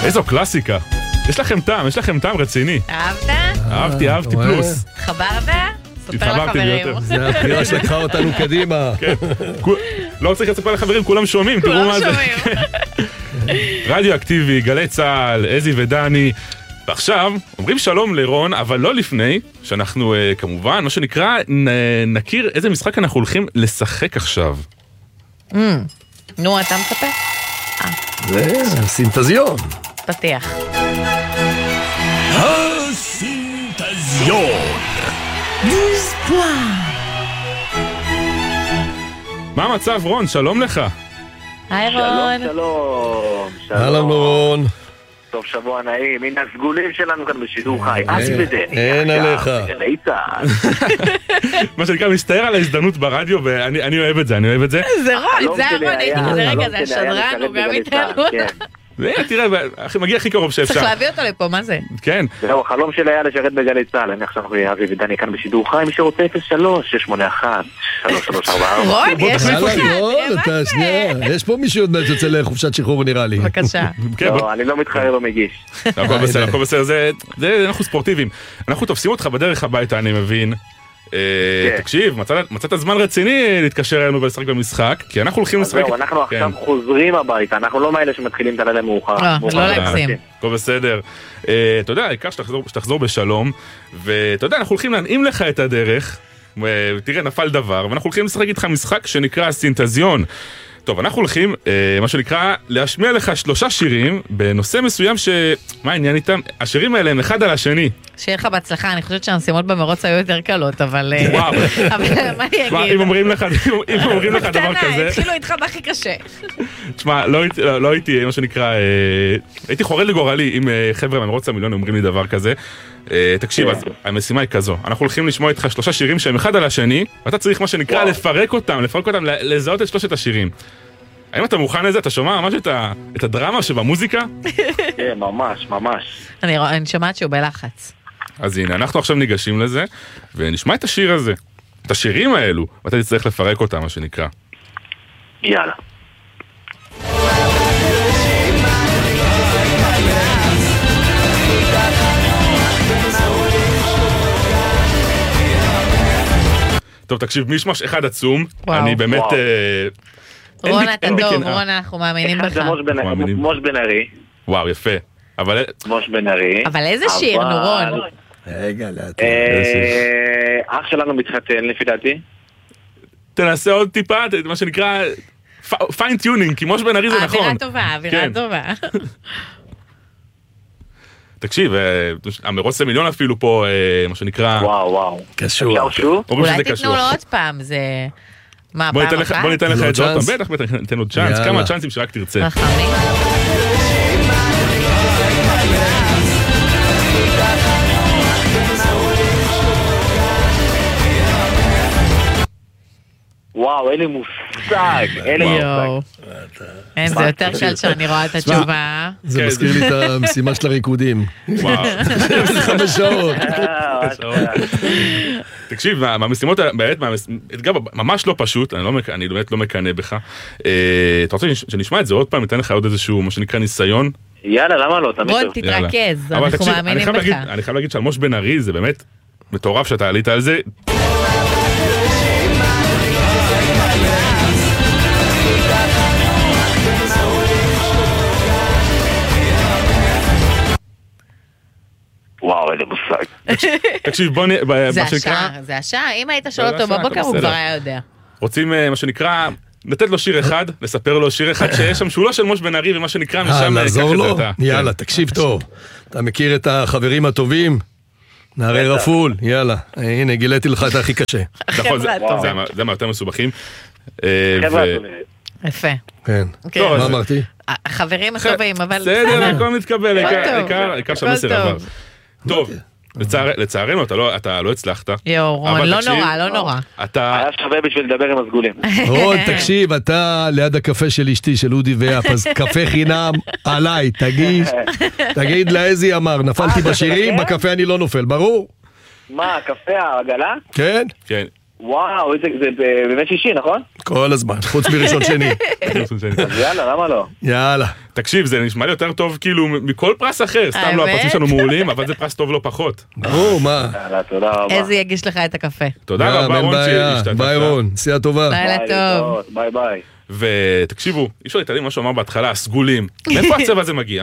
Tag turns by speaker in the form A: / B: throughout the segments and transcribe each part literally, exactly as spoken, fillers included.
A: איזו קלאסיקה. יש לכם טעם, יש לכם טעם רציני.
B: אהבת?
A: אהבתי, אהבתי פלוס.
B: חברת? סופר לחברים.
C: זה הבחירה שלקחה אותנו קדימה.
A: לא צריך לספר לחברים, כולם שומעים, תראו מה זה.
B: כולם שומעים.
A: רדיו אקטיבי, גלי צהל, אזי ודני. ועכשיו, אומרים שלום לרון, אבל לא לפני, שאנחנו כמובן, מה שנקרא, נכיר איזה משחק אנחנו הולכים לשחק עכשיו.
B: נו, אתה מספר?
C: זה סינתזיון.
B: פתיח.
C: הסינתזיון.
A: מה המצב, רון? שלום לך.
B: היי רון.
D: שלום, שלום.
C: אהלן רון.
D: טוב, שבוע נעים. הנה הסגולים שלנו כאן בשידור חי. אז בדני.
C: אין עליך.
A: מה שנקרא, מסתער על ההזדמנות ברדיו, ואני אוהב את זה, אני אוהב את זה.
B: זה רון, זה רון, הייתי כזה רגע, זה השדרן, הוא גם איתנו.
A: תראה, מגיע הכי קרוב שאפשר.
B: צריך להביא אותו לפה, מה זה?
A: כן.
D: זהו, החלום שלי היה לשרת בגלי צהל. אני עכשיו אבי ודני כאן בשידור חי. מי שרוצה אפס שלוש שש שמונה אחת שלוש שלוש ארבע ארבע.
B: רון, יש לך,
C: אתה שנייה, יש פה מישהו עוד מעט יוצא לחופשת שחרור נראה לי.
B: בבקשה.
D: לא, אני לא מתחרר או מגיש.
A: הכל בסדר, הכל בסדר, זה אנחנו ספורטיביים. אנחנו תופסים אותך בדרך הביתה, אני מבין. תקשיב, מצאת זמן רציני להתקשר אלינו ולשחק במשחק, כי אנחנו הולכים לשחק.
D: זהו, אנחנו עכשיו חוזרים הביתה, אנחנו לא מאלה שמתחילים את הלילה מאוחר.
B: לא להגזים.
A: הכל בסדר. אתה יודע, העיקר שתחזור בשלום, ואתה יודע, אנחנו הולכים להנעים לך את הדרך, ותראה, נפל דבר, ואנחנו הולכים לשחק איתך משחק שנקרא סינתזיון. טוב, אנחנו הולכים, אה, מה שנקרא, להשמיע לך שלושה שירים בנושא מסוים ש... מה העניין איתם? השירים האלה הם אחד על השני.
B: שיהיה לך בהצלחה, אני חושבת שהמשימות במרוץ היו יותר קלות, אבל...
A: וואו.
B: אבל מה אני אגיד?
A: אם אומרים לך, אם אומרים לך דבר כזה...
B: התחילו איתך בהכי קשה.
A: תשמע, לא הייתי, מה שנקרא, הייתי חורד לגורלי אם חבר'ה במרוץ המיליון אומרים לי דבר כזה. תקשיב, אז המשימה היא כזו, אנחנו הולכים לשמוע איתך שלושה שירים שהם אחד על השני, ואתה צריך מה שנקרא לפרק אותם, לפרק אותם, לזהות את שלושת השירים. האם אתה מוכן לזה? אתה שומע ממש את הדרמה שבמוזיקה?
D: כן, ממש, ממש.
B: אני שומעת שהוא בלחץ.
A: אז הנה, אנחנו עכשיו ניגשים לזה, ונשמע את השיר הזה, את השירים האלו, ואתה תצטרך לפרק אותם, מה שנקרא.
D: יאללה. טוב, תקשיב, מישמש אחד עצום, אני באמת...
B: רון, אתה טוב, רון, אנחנו מאמינים בך.
D: מוש בן ארי.
A: וואו, יפה.
D: מוש בן ארי.
B: אבל איזה שיר, נו רון?
C: רגע, לאט.
D: אח שלנו מתחתן, לפי דעתי.
A: תנסה עוד טיפה, מה שנקרא פיינטיונינג, כי מוש בן ארי זה נכון.
B: אווירה טובה, אווירה טובה.
A: תקשיב, המרוץ למיליון אפילו פה, מה שנקרא...
D: וואו, וואו.
C: קשור.
B: אולי תתנו לו עוד פעם, זה... מה, פעם אחת?
A: בוא ניתן לך את זה עוד פעם, בטח, בטח, ניתן עוד צ'אנס, כמה צ'אנסים שרק תרצה.
B: רחמים.
D: וואו, אין לי מושג, אין לי מושג.
B: אין, זה יותר קל שאני רואה את התשובה.
C: זה מזכיר לי את המשימה של הריקודים.
A: וואו.
C: חמש שעות.
A: תקשיב, מהמשימות, באמת, אתגר ממש לא פשוט, אני באמת לא מקנה בך. אתה רוצה שנשמע את זה עוד פעם, ניתן לך עוד איזשהו, מה שנקרא, ניסיון?
D: יאללה, למה לא?
B: רון, תתרכז, אנחנו מאמינים בך.
A: אני חייב להגיד שעל מוש בן ארי זה באמת מטורף שאתה עלית על זה.
D: וואו, אין לי מושג.
A: תקשיב, בוא נראה,
B: זה השעה, זה השעה, אם היית שואל אותו בבוקר הוא כבר היה יודע.
A: רוצים, מה שנקרא, לתת לו שיר אחד, לספר לו שיר אחד שיש שם שהוא לא של מוש בן ארי, ומה שנקרא משם...
C: לעזור לו? יאללה, תקשיב טוב. אתה מכיר את החברים הטובים? נערי רפול, יאללה. הנה, גיליתי לך את הכי קשה.
A: נכון, זה מה יותר מסובכים.
B: יפה.
C: כן. מה אמרתי?
B: החברים הטובים, אבל...
A: בסדר, הכל מתקבל, העיקר שהמסר עבר. טוב, לצערנו אתה לא הצלחת.
B: יו, רון, לא נורא, לא נורא.
D: היה שווה בשביל לדבר עם הסגולים.
C: רון, תקשיב, אתה ליד הקפה של אשתי, של אודי ואף, אז קפה חינם עליי, תגיד, תגיד לאיזי אמר, נפלתי בשירים, בקפה אני לא נופל, ברור?
D: מה, הקפה, העגלה?
C: כן.
A: כן.
D: וואו, זה זה באמת שישי, נכון?
C: כל הזמן, חוץ מראשון שני.
D: אז יאללה, למה לא?
C: יאללה.
A: תקשיב, זה נשמע לי יותר טוב כאילו מכל פרס אחר, סתם לא,
B: האמת?
A: הפרסים שלנו מעולים, אבל זה פרס טוב לא פחות.
C: ברור, מה?
D: יאללה, תודה רבה.
B: איזה יגיש לך את הקפה.
A: תודה
C: גם,
A: רבה
C: אין
A: רון
C: בעיה.
A: שהשתתפת.
C: ביי רון, נסיעה טובה.
B: לילה
D: ביי,
B: טוב.
D: להתראות, ביי ביי.
A: ותקשיבו, אי אפשר להתעלם מה שהוא אמר בהתחלה, הסגולים. מאיפה הצבע הזה מגיע?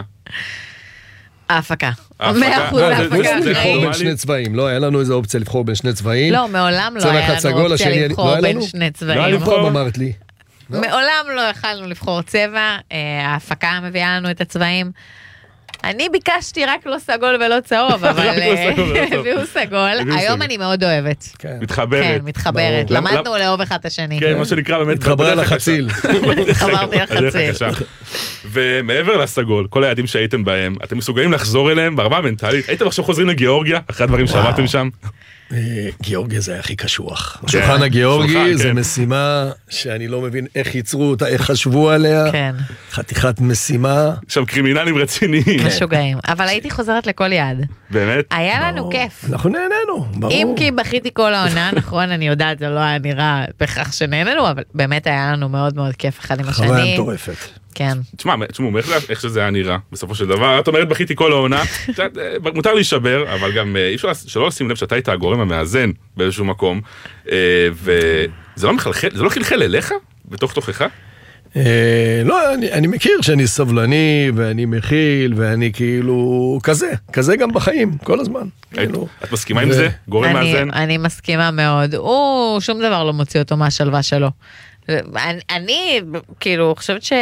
B: ההפקה.
A: ההפקה.
B: מאה אחוז
A: לא, זה-
B: ההפקה.
A: זה- זה-
C: לבחור
B: אחראית.
C: בין שני צבעים, לא היה לנו איזה אופציה לבחור בין שני צבעים.
B: לא, מעולם לא
C: צבע
B: היה
C: אחד
B: לנו
C: סגול,
B: אופציה
C: השני- לא
B: לבחור
C: היה
B: בין
C: לנו?
B: שני
A: לא
B: צבעים.
A: היה
C: פעם
A: לבחור?
C: אמרת לי.
B: מעולם לא יכלנו לבחור צבע, אה, ההפקה מביאה לנו את הצבעים. אני ביקשתי רק לא סגול ולא צהוב, אבל
A: רק לא
B: אה,
A: סגול ולא צהוב.
B: הביאו סגול.
A: הביאו
B: היום
A: סגול.
B: אני מאוד אוהבת.
C: כן.
A: מתחברת.
B: כן, מתחברת.
A: ברור.
B: למדנו
A: למ-
B: לאהוב אחד את השני.
A: כן, מה שנקרא באמת...
C: התחברה
A: בדרך
C: לחציל.
A: הקשה.
B: התחברתי לחציל.
A: בדרך הקשה. ומעבר לסגול, כל היעדים שהייתם בהם, אתם מסוגלים לחזור אליהם ברמה המנטלית? הייתם עכשיו חוזרים לגיאורגיה, אחרי הדברים שעברתם שם?
C: אה, גיאורגיה זה הכי קשוח. השולחן
A: שולחן,
C: הגיאורגי זה
A: כן.
C: משימה שאני לא מבין איך ייצרו אותה, איך חשבו עליה.
B: כן,
C: חתיכת משימה.
A: שם קרימינלים רציניים.
B: משוגעים. אבל הייתי חוזרת לכל יעד.
A: באמת?
B: היה לנו
C: ברור.
B: כיף.
C: אנחנו נהנינו, ברור.
B: אם כי בכיתי כל העונה, נכון, אני יודעת, זה לא היה נראה בכך שנהננו, אבל באמת היה לנו מאוד מאוד כיף אחד עם
C: חוויה
B: השני.
C: מטורפת.
B: כן.
A: תשמע, תשמעו, איך זה- איך שזה היה נראה, בסופו של דבר, את אומרת בכיתי כל העונה, את יודעת, אה, מותר להישבר, אבל גם אה, אי אפשר שלא לשים לב שאתה היית הגורם המאזן באיזשהו מקום, אה, וזה לא מחלחל, זה לא חלחל אליך? בתוך תוכך?
C: אה, לא, אני, אני מכיר שאני סבלני, ואני מכיל, ואני כאילו כזה, כזה גם בחיים, כל הזמן. כאילו.
A: את מסכימה עם
C: ו-
A: זה? גורם
B: אני,
A: מאזן?
B: אני מסכימה מאוד. הוא, שום דבר לא מוציא אותו מהשלווה שלו. אני, אני כאילו, חושבת ש...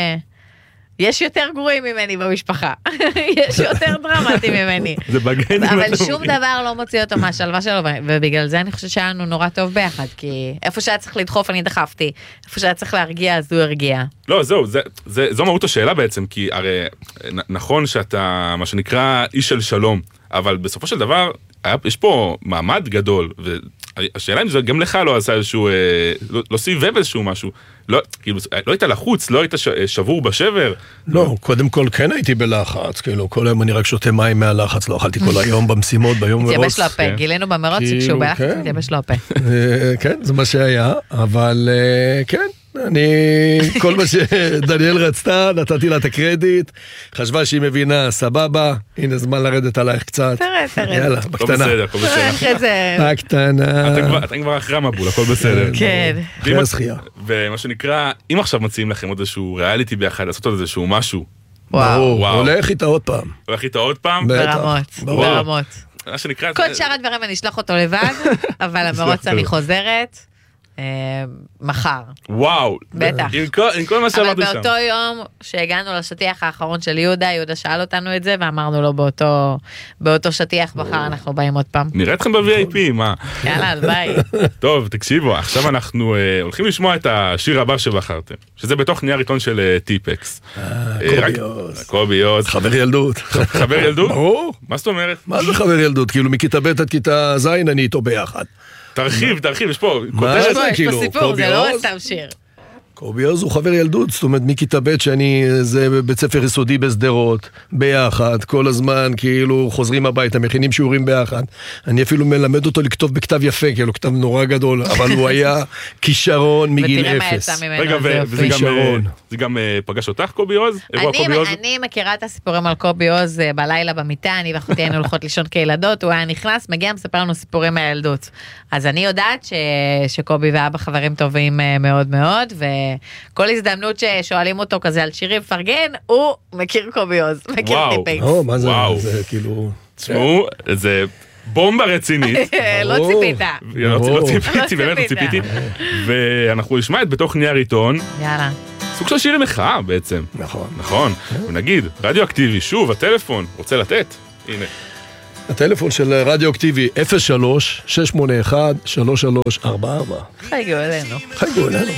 B: יש יותר גרועים ממני במשפחה. יש יותר דרמטיים ממני.
A: זה בגנים.
B: אבל
A: אתם
B: שום
A: אומרים.
B: דבר לא מוציא אותו מהשלווה שלו, ובגלל זה אני חושבת שהיה לנו נורא טוב ביחד, כי איפה שהיה צריך לדחוף אני דחפתי, איפה שהיה צריך להרגיע אז הוא הרגיע.
A: לא, זהו, זה, זה, זו מהות השאלה בעצם, כי הרי נ, נכון שאתה, מה שנקרא, איש של שלום, אבל בסופו של דבר, היה, יש פה מעמד גדול, והשאלה אם זה גם לך לא עשה איזשהו, אה, לא, לא סיבב איזשהו משהו, לא, כאילו, לא היית לחוץ, לא היית ש, שבור בשבר.
C: לא, קודם כל כן הייתי בלחץ, כאילו, כל היום אני רק שותה מים מהלחץ, לא אכלתי כל היום במשימות, ביום מרוץ.
B: התייבש לו הפה,
A: כן.
B: גילינו במרוץ
C: כאילו,
B: שכשהוא בלחץ
C: כן.
B: התייבש לו הפה.
C: אה, כן, זה מה שהיה, אבל אה, כן, אני, כל מה שדניאל רצתה, נתתי לה את הקרדיט, חשבה שהיא מבינה, סבבה, הנה זמן לרדת עלייך קצת.
B: תרד, תרד.
C: יאללה,
A: הכל
C: בקטנה.
A: בסדר, הכל בסדר.
B: אחרי זה...
C: בקטנה.
A: אתם כבר- אתם כבר אחרי המבול, הכל בסדר.
B: כן.
C: אחרי
A: ואם-
C: הזכייה.
A: ומה שנקרא, אם עכשיו מציעים לכם עוד איזשהו ריאליטי ביחד, לעשות עוד איזשהו משהו,
B: וואו,
C: ברור,
A: וואו.
C: הולך איתה עוד פעם.
A: הולך איתה עוד פעם,
C: בטח.
B: ברמות,
C: ברור.
B: ברמות.
A: מה שנקרא,
B: כל שאר הדברים אני אשלח אותו לבד, אבל המרוץ אני חוזרת אה, מחר.
A: וואו,
B: בטח.
A: עם כל- עם כל מה
B: אבל
A: שאמרתי שם.
B: באותו יום שהגענו לשטיח האחרון של יהודה, יהודה שאל אותנו את זה, ואמרנו לו באותו, באותו שטיח מחר אנחנו באים עוד פעם.
A: נראה אתכם ב-וי איי פי, מה?
B: יאללה, אז ביי.
A: טוב, תקשיבו, עכשיו אנחנו אה, הולכים לשמוע את השיר הבא שבחרתם, שזה בתוך נייר עיתון של אה, טיפקס. אה,
C: קובי
A: רק-
C: עוז.
A: קובי עוז.
C: חבר ילדות.
A: חבר ילדות?
C: ברור.
A: מה זאת אומרת?
C: מה זה חבר ילדות? כאילו מכיתה ב' עד כיתה ז' אני איתו ביחד.
A: תרחיב, תרחיב, יש פה
C: מה
A: כותרת.
C: זה?
B: יש פה
C: כאילו,
B: סיפור,
C: קובי
B: זה לא
C: עוז?
B: סתם שיר.
C: קובי עוז הוא חבר ילדות, זאת אומרת מכיתה ב' שאני, זה בית ספר יסודי בשדרות, ביחד, כל הזמן, כאילו חוזרים הביתה, מכינים שיעורים ביחד. אני אפילו מלמד אותו לכתוב בכתב יפה, כאילו כתב נורא גדול, אבל הוא היה כישרון מגיל
B: ותראה מה
C: אפס.
B: יצא ממנו,
A: רגע,
B: זה
A: ו-
B: יופי.
A: וזה גם,
C: כישרון.
A: אה, זה גם אה, פגש אותך קובי עוז? אירוע
B: אני,
A: קובי עוז?
B: אני מכירה את הסיפורים על קובי עוז אה, בלילה במיטה, אני ואחותי היינו הולכות לישון כילדות, הוא היה נכנס, מגיע, מספר לנו סיפורים מהילדות. אז אני יודעת ש, שקובי ואבא חברים טובים אה, מאוד מאוד, וכל הזדמנות ששואלים אותו כזה על שירים פרגן, הוא מכיר קובי עוז, מכיר
A: וואו.
B: טיפקס.
C: או, מה זה,
A: וואו.
C: זה כאילו...
A: תשמעו, זה בומבה רצינית.
B: לא
C: ברור.
B: ציפית.
A: לא לא
C: ברור.
A: ציפיתי, באמת לא
B: ציפית.
A: ציפיתי. ואנחנו נשמע את בתוך נייר עיתון,
B: יאללה.
A: סוג של שיר מחאה בעצם.
C: נכון.
A: נכון, ונגיד, רדיואקטיבי, שוב, הטלפון, רוצה לתת? הנה.
C: הטלפון של רדיואקטיבי אפס שלוש שש שמונה אחת שלוש שלוש ארבע ארבע.
B: חייגו אלינו.
C: חייגו אלינו.